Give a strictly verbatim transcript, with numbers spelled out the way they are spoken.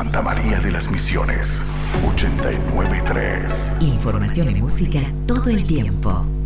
Santa María de las Misiones, ochenta y nueve punto tres. Información y música todo el tiempo.